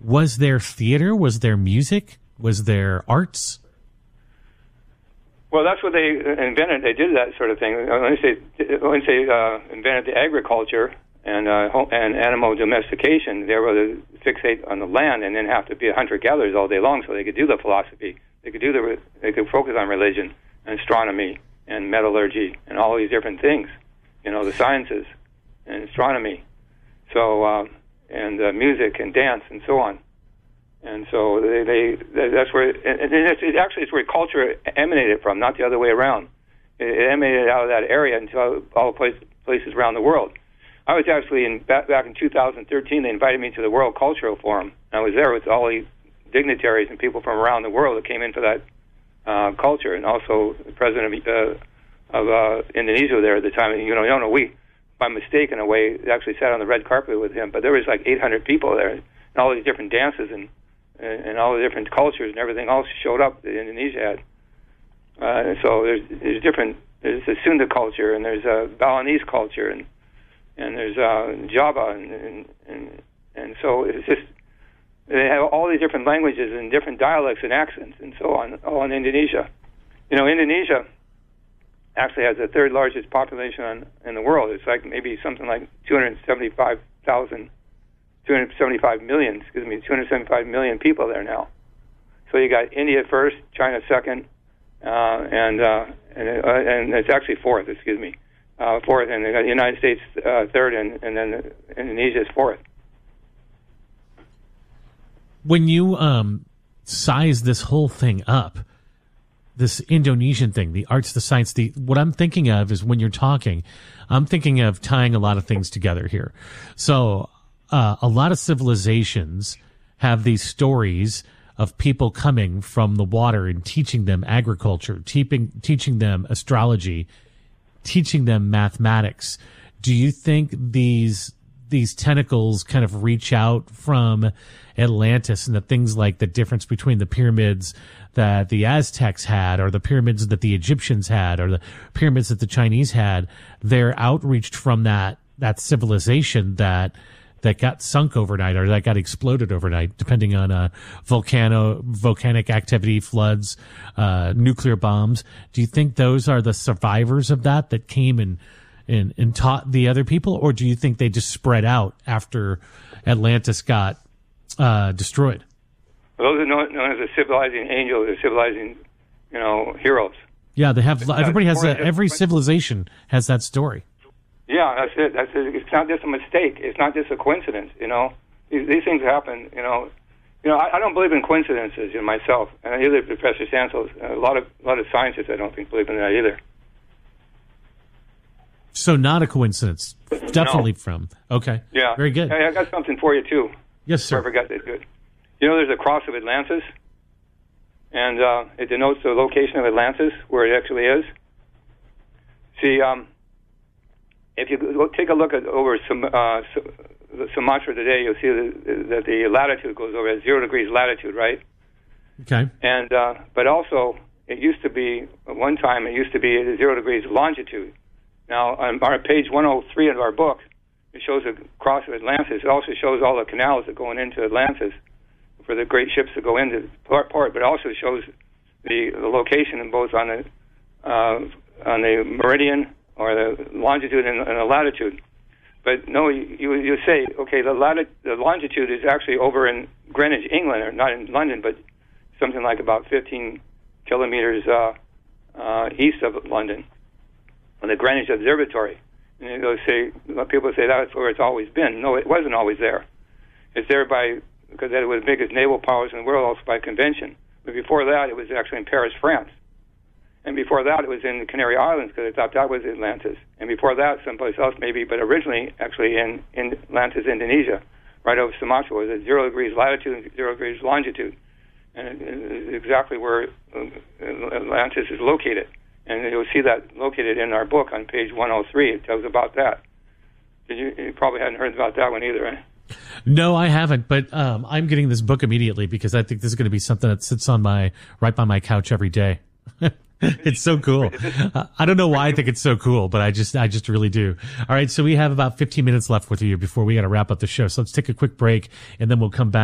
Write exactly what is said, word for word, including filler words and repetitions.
Was there theater? Was there music? Was there arts? Well, that's what they invented. They did that sort of thing. When they say, when they say uh, invented the agriculture and uh, home, and animal domestication, they were to fixate on the land and then have to be hunter-gatherers all day long, so they could do the philosophy. They could do the. They could focus on religion and astronomy and metallurgy and all these different things. You know, the sciences and astronomy. So um, and uh, music and dance and so on. And so they, they that's where, and it's, it actually it's where culture emanated from, not the other way around. It, it emanated out of that area into all the place, places around the world. I was actually in back, back in two thousand thirteen. They invited me to the World Cultural Forum. I was there with all these dignitaries and people from around the world that came in for that uh, culture, and also the president of, uh, of uh, Indonesia there at the time. You know, you don't know we, by mistake in a way, actually sat on the red carpet with him. But there was like eight hundred people there, and all these different dances and. and all the different cultures and everything else showed up that Indonesia had. Uh, so there's, there's different, there's the Sunda culture, and there's a Balinese culture, and and there's uh, Java, and, and and and so it's just, they have all these different languages and different dialects and accents and so on, all in Indonesia. You know, Indonesia actually has the third largest population on, in the world. It's like maybe something like two hundred seventy-five thousand two hundred seventy-five million, excuse me, two hundred seventy-five million people there now. So you got India first, China second, uh, and uh, and uh, and it's actually fourth, excuse me, uh, fourth, and they got the United States uh, third, and and then Indonesia is fourth. When you um, size this whole thing up, this Indonesian thing, the arts, the science, the what I'm thinking of is when you're talking, I'm thinking of tying a lot of things together here. So. Uh, a lot of civilizations have these stories of people coming from the water and teaching them agriculture, teaching, teaching them astrology, teaching them mathematics. Do you think these these tentacles kind of reach out from Atlantis, and the things like the difference between the pyramids that the Aztecs had, or the pyramids that the Egyptians had, or the pyramids that the Chinese had, they're outreached from that that civilization that that got sunk overnight or that got exploded overnight, depending on uh, volcano volcanic activity, floods, uh, nuclear bombs. Do you think those are the survivors of that that came and, and, and taught the other people, or do you think they just spread out after Atlantis got uh, destroyed? Those are known, known as the civilizing angels, the civilizing, you know, heroes. Yeah, they have. Everybody has a, every civilization has that story. Yeah, that's it. That's it. It's not just a mistake. It's not just a coincidence. You know, these, these things happen. You know, you know. I, I don't believe in coincidences. You know, myself, and neither Professor Sansels. A lot of a lot of scientists, I don't think, believe in that either. So, not a coincidence. Definitely no. from. Okay. Yeah. Very good. Hey, I got something for you too. Yes, sir. I forgot to do it. You know, there's a cross of Atlantis, and uh, it denotes the location of Atlantis, where it actually is. See, um. If you go take a look at over some, uh, Sumatra today, you'll see that, that the latitude goes over at zero degrees latitude, right? Okay. And uh, but also, it used to be at one time. It used to be at zero degrees longitude. Now, on our page one oh three of our book, it shows the cross of Atlantis. It also shows all the canals that go into Atlantis for the great ships that go into the port. But it also shows the, the location in both on the uh, on the meridian, or the longitude and, and the latitude. But no, you, you, you say, okay, the, lati- the longitude is actually over in Greenwich, England, or not in London, but something like about fifteen kilometers uh, uh, east of London, on the Greenwich Observatory. And they'll say, people say that's where it's always been. No, it wasn't always there. It's there by, because that was the biggest naval powers in the world, also by convention. But before that, it was actually in Paris, France. And before that, it was in the Canary Islands, because I thought that was Atlantis. And before that, someplace else maybe, but originally, actually, in, in Atlantis, Indonesia, right over Sumatra, was at zero degrees latitude and zero degrees longitude. And it's exactly where Atlantis is located. And you'll see that located in our book on page one oh three. It tells about that. Did you, you probably hadn't heard about that one either, right? No, I haven't, but um, I'm getting this book immediately, because I think this is going to be something that sits on my right by my couch every day. It's so cool. I don't know why I think it's so cool, but I just, I just really do. All right. So we have about fifteen minutes left with you before we got to wrap up the show. So let's take a quick break, and then we'll come back.